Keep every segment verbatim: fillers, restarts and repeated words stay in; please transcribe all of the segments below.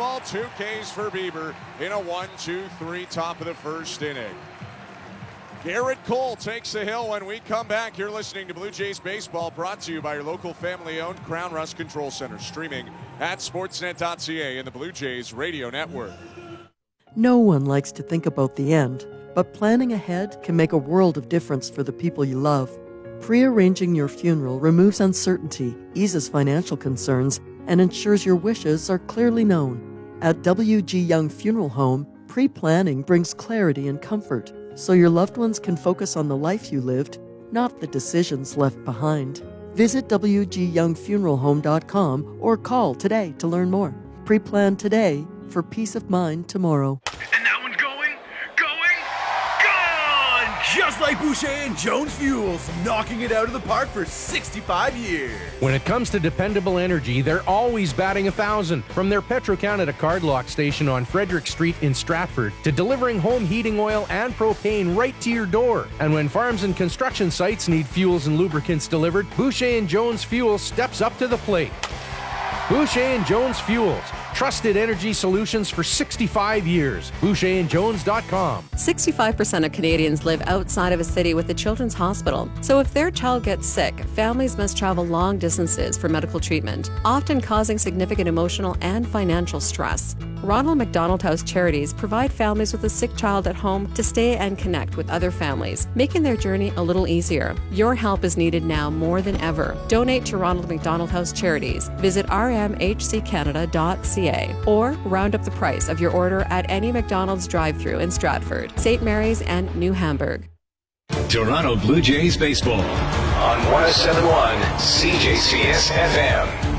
baseball, two Ks for Bieber in a one two three top of the first inning. Garrett Cole takes the hill when we come back. You're listening to Blue Jays Baseball, brought to you by your local family-owned Crown Rust Control Center, streaming at sportsnet dot c a and the Blue Jays Radio Network. No one likes to think about the end, but planning ahead can make a world of difference for the people you love. Pre-arranging your funeral removes uncertainty, eases financial concerns, and ensures your wishes are clearly known. At W G Young Funeral Home, pre-planning brings clarity and comfort, so your loved ones can focus on the life you lived, not the decisions left behind. Visit w g young funeral home dot com or call today to learn more. Pre-plan today for peace of mind tomorrow. And that one's going, going, gone! Just like Boucher and Jones Fuels, knocking it out of the park for sixty-five years. When it comes to dependable energy, they're always batting a thousand. From their Petro-Canada card lock station on Frederick Street in Stratford to delivering home heating oil and propane right to your door. And when farms and construction sites need fuels and lubricants delivered, Boucher and Jones Fuels steps up to the plate. Boucher and Jones Fuels. Trusted energy solutions for sixty-five years. Boucher and Jones dot com. sixty-five percent of Canadians live outside of a city with a children's hospital. So if their child gets sick, families must travel long distances for medical treatment, often causing significant emotional and financial stress. Ronald McDonald House Charities provide families with a sick child at home to stay and connect with other families, making their journey a little easier. Your help is needed now more than ever. Donate to Ronald McDonald House Charities. Visit r m h c canada dot c a or round up the price of your order at any McDonald's drive-thru in Stratford, Saint Mary's, and New Hamburg. Toronto Blue Jays Baseball on one oh seven point one C J C S F M.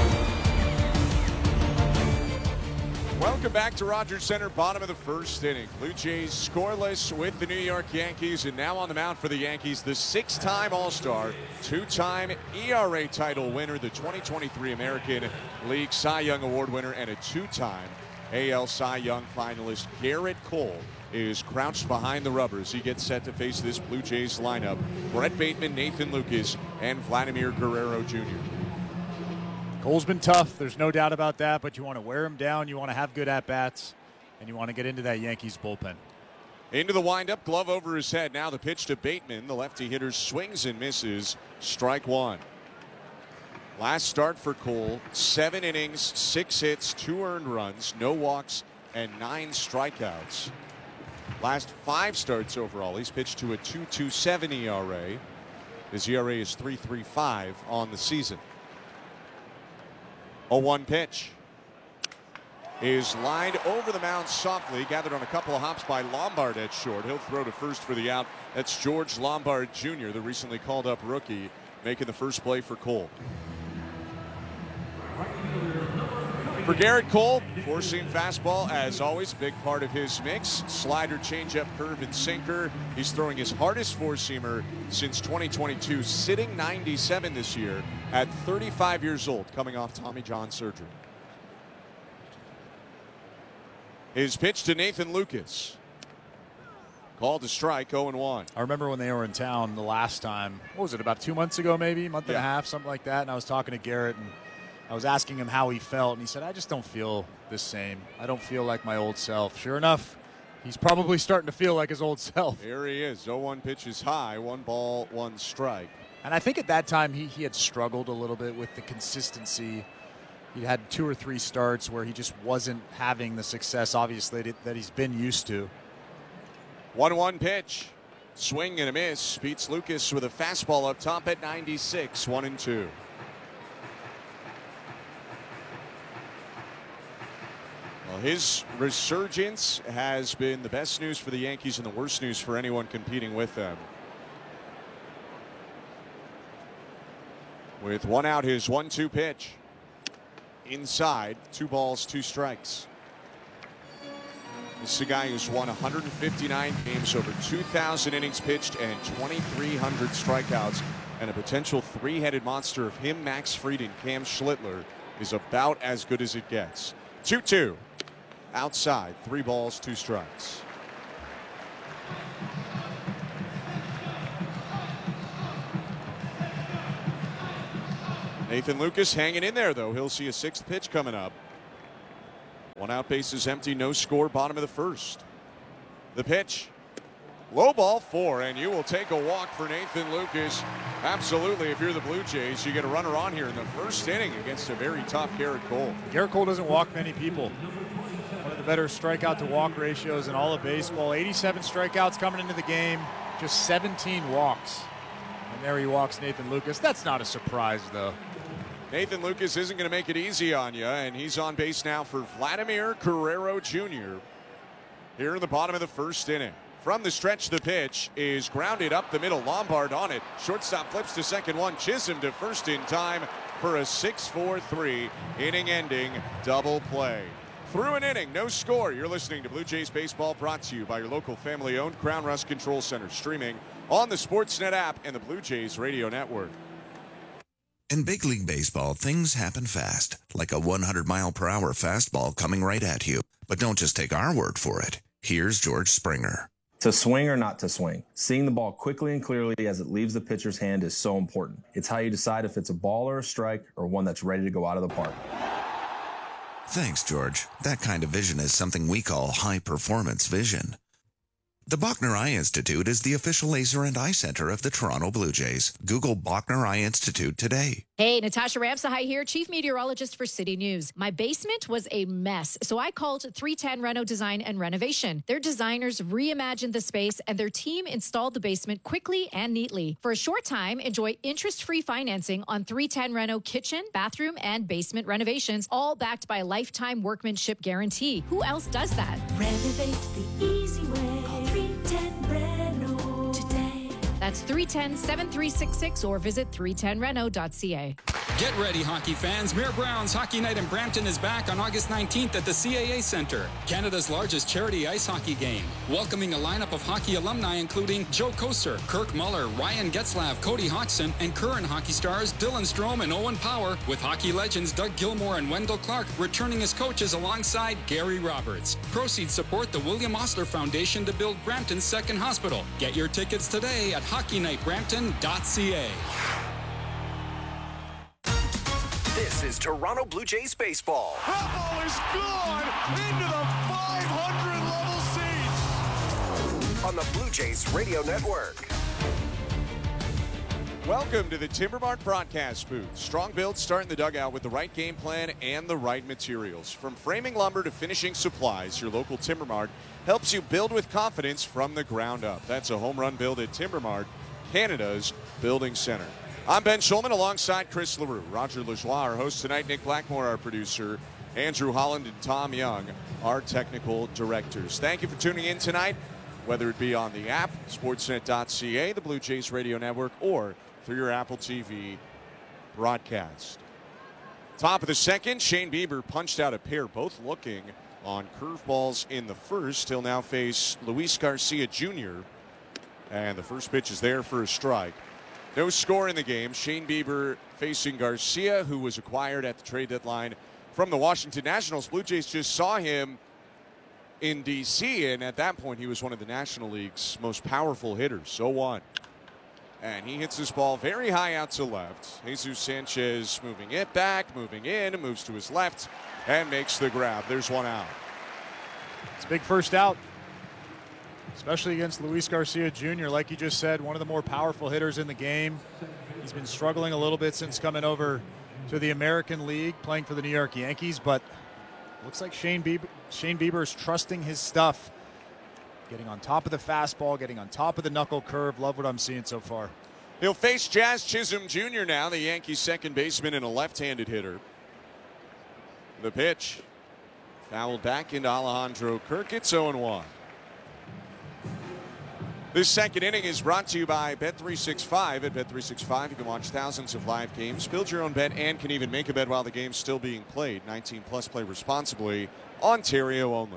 Welcome back to Rogers Center, bottom of the first inning. Blue Jays scoreless with the New York Yankees, and now on the mound for the Yankees, the six-time All-Star, two-time E R A title winner, the twenty twenty-three American League Cy Young Award winner, and a two-time A L Cy Young finalist. Garrett Cole is crouched behind the rubber as he gets set to face this Blue Jays lineup. Brett Bateman, Nathan Lucas, and Vladimir Guerrero Junior Cole's been tough, there's no doubt about that, but you want to wear him down, you want to have good at-bats, and you want to get into that Yankees bullpen. Into the windup, glove over his head. Now the pitch to Bateman. The lefty hitter swings and misses. Strike one. Last start for Cole, seven innings, six hits, two earned runs, no walks, and nine strikeouts. Last five starts overall, he's pitched to a two point two seven E R A. His E R A is three point three five on the season. oh one pitch is lined over the mound softly, gathered on a couple of hops by Lombard at short. He'll throw to first for the out. That's George Lombard Junior, the recently called up rookie, making the first play for Cole. For Garrett Cole, four-seam fastball, as always, big part of his mix. Slider, changeup, curve, and sinker. He's throwing his hardest four-seamer since twenty twenty-two, sitting ninety-seven this year at thirty-five years old, coming off Tommy John surgery. His pitch to Nathan Lucas. Called to strike, oh and one. I remember when they were in town the last time, what was it, about two months ago maybe, month and yeah. a half, something like that, and I was talking to Garrett, and I was asking him how he felt, and he said, I just don't feel the same. I don't feel like my old self. Sure enough, he's probably starting to feel like his old self. Here he is. oh one pitch is high. One ball, one strike. And I think at that time he, he had struggled a little bit with the consistency. He had two or three starts where he just wasn't having the success, obviously, that, that he's been used to. one one pitch. Swing and a miss. Beats Lucas with a fastball up top at ninety-six. One and two. Well, his resurgence has been the best news for the Yankees and the worst news for anyone competing with them. With one out, his one two pitch. Inside, two balls, two strikes. This is a guy who's won one hundred fifty-nine games, over two thousand innings pitched, and twenty-three hundred strikeouts. And a potential three-headed monster of him, Max Fried, and Cam Schlittler is about as good as it gets. two two. Outside, three balls, two strikes. Nathan Lucas hanging in there, though. He'll see a sixth pitch coming up. One out, bases empty, no score, bottom of the first. The pitch. Low ball four, and you will take a walk for Nathan Lucas. Absolutely, if you're the Blue Jays, you get a runner on here in the first inning against a very tough Garrett Cole. Garrett Cole doesn't walk many people. One of the better strikeout to walk ratios in all of baseball. eighty-seven strikeouts coming into the game, just seventeen walks. And there he walks Nathan Lucas. That's not a surprise, though. Nathan Lucas isn't going to make it easy on you, and he's on base now for Vladimir Guerrero Junior here in the bottom of the first inning. From the stretch, the pitch is grounded up the middle. Lombard on it. Shortstop flips to second one. Chisholm to first in time for a six four three inning-ending double play. Through an inning, no score. You're listening to Blue Jays Baseball, brought to you by your local family-owned Crown Rust Control Center, streaming on the Sportsnet app and the Blue Jays Radio Network. In Big League Baseball, things happen fast, like a one hundred mile per hour fastball coming right at you. But don't just take our word for it. Here's George Springer. To swing or not to swing, seeing the ball quickly and clearly as it leaves the pitcher's hand is so important. It's how you decide if it's a ball or a strike or one that's ready to go out of the park. Thanks, George. That kind of vision is something we call high-performance vision. The Bachner Eye Institute is the official laser and eye center of the Toronto Blue Jays. Google Bachner Eye Institute today. Hey, Natasha Ramsahai here, Chief Meteorologist for City News. My basement was a mess, so I called three ten Reno Design and Renovation. Their designers reimagined the space, and their team installed the basement quickly and neatly. For a short time, enjoy interest-free financing on three ten Reno kitchen, bathroom, and basement renovations, all backed by a lifetime workmanship guarantee. Who else does that? Renovate the easy way. Call three ten Reno today. That's three one zero, seven three six six or visit three ten reno dot c a. Get ready, hockey fans. Mayor Brown's Hockey Night in Brampton is back on August nineteenth at the C A A Centre, Canada's largest charity ice hockey game. Welcoming a lineup of hockey alumni including Joe Koser, Kirk Muller, Ryan Getzlav, Cody Hodgson, and current hockey stars Dylan Strome and Owen Power, with hockey legends Doug Gilmour and Wendell Clark returning as coaches alongside Gary Roberts. Proceeds support the William Osler Foundation to build Brampton's second hospital. Get your tickets today at hockey night brampton dot c a. This is Toronto Blue Jays baseball. That ball is gone into the five hundred level seats on the Blue Jays Radio Network. Welcome to the Timbermart broadcast booth. Strong build starting the dugout with the right game plan and the right materials. From framing lumber to finishing supplies, your local Timbermart helps you build with confidence from the ground up. That's a home run build at Timbermart, Canada's building center. I'm Ben Schulman alongside Chris LaRue. Roger Lajoie, our host tonight. Nick Blackmore, our producer. Andrew Holland and Tom Young, our technical directors. Thank you for tuning in tonight, whether it be on the app, sportsnet dot c a, the Blue Jays Radio Network, or through your Apple T V broadcast. Top of the second, Shane Bieber punched out a pair, both looking on curveballs in the first. He'll now face Luis Garcia Junior And the first pitch is there for a strike. No score in the game. Shane Bieber facing Garcia, who was acquired at the trade deadline from the Washington Nationals. Blue Jays just saw him in D C, and at that point he was one of the National League's most powerful hitters. oh one. And he hits this ball very high out to left. Jesus Sanchez moving it back, moving in, moves to his left, and makes the grab. There's one out. It's a big first out, especially against Luis Garcia Junior Like you just said, one of the more powerful hitters in the game. He's been struggling a little bit since coming over to the American League, playing for the New York Yankees, but looks like Shane Bieber, Shane Bieber is trusting his stuff. Getting on top of the fastball, getting on top of the knuckle curve. Love what I'm seeing so far. He'll face Jazz Chisholm Junior now, the Yankees' second baseman and a left-handed hitter. The pitch. Fouled back into Alejandro Kirk. It's oh one. This second inning is brought to you by Bet three sixty-five. At Bet three sixty-five, you can watch thousands of live games, build your own bet, and can even make a bet while the game's still being played. nineteen plus, play responsibly. Ontario only.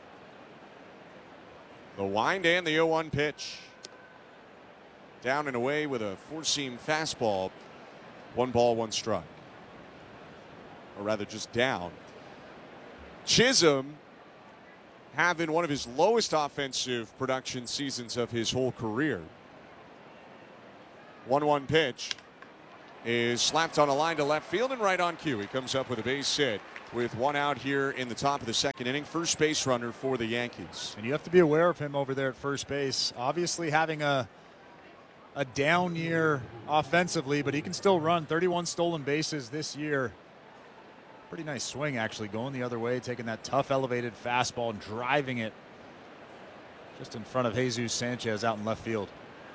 The wind and the oh one pitch. Down and away with a four-seam fastball. One ball, one strike. Or rather, just down. Chisholm having one of his lowest offensive production seasons of his whole career. one one pitch is slapped on a line to left field and right on cue. He comes up with a base hit. with one out here in the top of the second inning. First base runner for the Yankees. And you have to be aware of him over there at first base. Obviously having a a down year offensively, but he can still run. thirty-one stolen bases this year. Pretty nice swing, actually, going the other way, taking that tough elevated fastball and driving it just in front of Jesus Sanchez out in left field.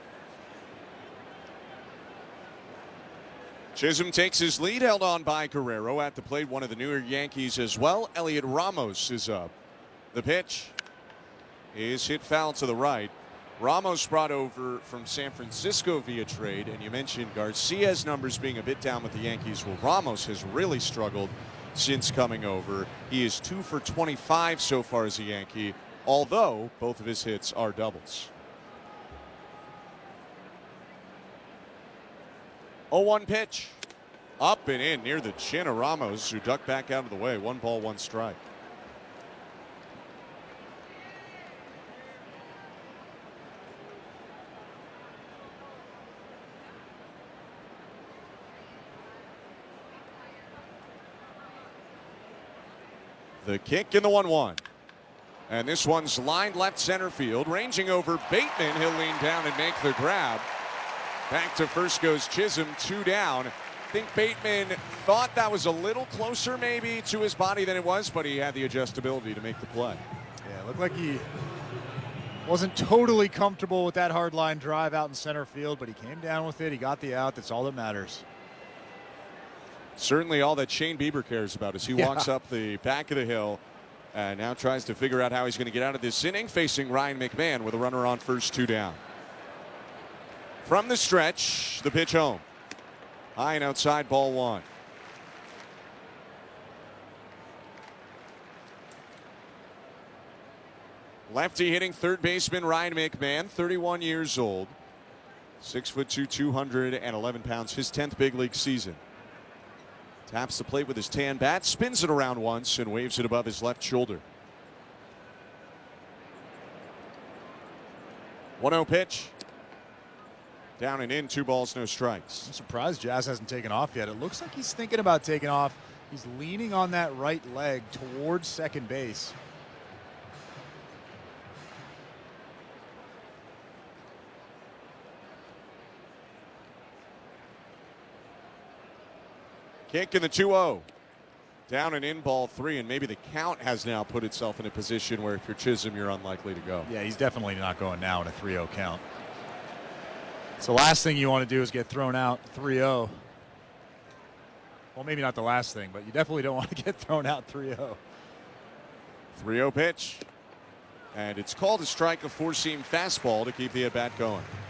Chisholm takes his lead, held on by Guerrero at the plate. One of the newer Yankees as well. Elliot Ramos is up. The pitch is hit foul to the right. Ramos brought over from San Francisco via trade, and you mentioned Garcia's numbers being a bit down with the Yankees. Well, Ramos has really struggled since coming over. He is two for twenty-five so far as a Yankee, although both of his hits are doubles. oh one pitch. Up and in near the chin of Ramos, who ducked back out of the way. One ball, one strike. The kick in the one one. And this one's lined left center field. Ranging over Bateman. He'll lean down and make the grab. Back to first goes Chisholm, two down. I think Bateman thought that was a little closer maybe to his body than it was, but he had the adjustability to make the play. Yeah, it looked like he wasn't totally comfortable with that hard line drive out in center field, but he came down with it. He got the out. That's all that matters. Certainly all that Shane Bieber cares about as he Yeah. walks up the back of the hill and now tries to figure out how he's going to get out of this inning, facing Ryan McMahon with a runner on first, two down. From the stretch, the pitch home. High and outside, ball one. Lefty hitting third baseman Ryan McMahon, thirty-one years old. Six foot two, two hundred eleven pounds, his tenth big league season. Taps the plate with his tan bat, spins it around once, and waves it above his left shoulder. one oh pitch. Down and in, two balls, no strikes. I'm surprised Jazz hasn't taken off yet. It looks like he's thinking about taking off. He's leaning on that right leg towards second base. Kick in the two oh. Down and in, ball three, and maybe the count has now put itself in a position where if you're Chisholm, you're unlikely to go. Yeah, he's definitely not going now in a three oh count. So the last thing you want to do is get thrown out three oh. Well, maybe not the last thing, but you definitely don't want to get thrown out three oh. three oh pitch. And it's called a strike, a four-seam fastball to keep the at-bat going.